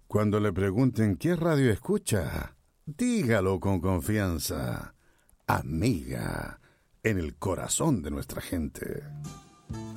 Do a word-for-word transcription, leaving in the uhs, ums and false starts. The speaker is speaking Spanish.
Cuando le pregunten qué radio escucha, dígalo con confianza. Amiga, en el corazón de nuestra gente.